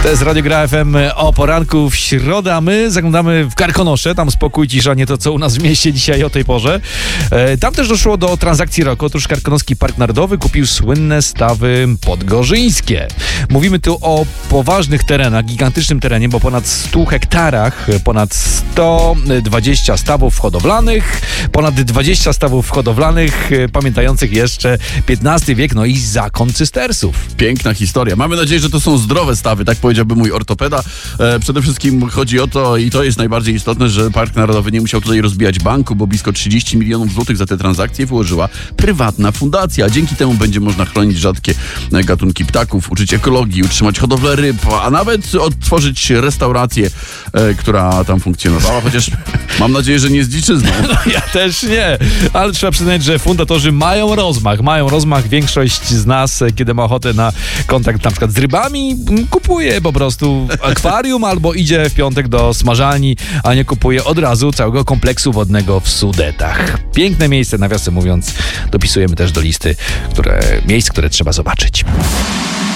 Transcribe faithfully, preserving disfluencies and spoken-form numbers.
To jest Radio Gra F M o poranku w środę, a my zaglądamy w Karkonosze, tam spokój, cisza, nie to co u nas w mieście dzisiaj o tej porze. E, tam też doszło do transakcji roku. Otóż Karkonoski Park Narodowy kupił słynne stawy podgorzyńskie. Mówimy tu o poważnych terenach, gigantycznym terenie, bo ponad stu hektarach, ponad sto dwadzieścia stawów hodowlanych, ponad dwadzieścia stawów hodowlanych, pamiętających jeszcze piętnasty wiek, no i zakon cystersów. Piękna historia. Mamy nadzieję, że to są zdrowe stawy, tak powiedziałby mój ortopeda. E, przede wszystkim chodzi o to, i to jest najbardziej istotne, że Park Narodowy nie musiał tutaj rozbijać banku, bo blisko trzydzieści milionów złotych za te transakcje wyłożyła prywatna fundacja. A dzięki temu będzie można chronić rzadkie gatunki ptaków, uczyć ekologii, utrzymać hodowlę ryb, a nawet odtworzyć restaurację, e, która tam funkcjonowała, chociaż mam nadzieję, że nie z dziczyzną. No, ja też nie, ale trzeba przyznać, że fundatorzy mają rozmach, mają rozmach. Większość z nas, kiedy ma ochotę na kontakt na przykład z rybami, kupuje po prostu akwarium albo idzie w piątek do smażalni, a nie kupuje od razu całego kompleksu wodnego w Sudetach. Piękne miejsce, nawiasem mówiąc, dopisujemy też do listy które, miejsc, które trzeba zobaczyć.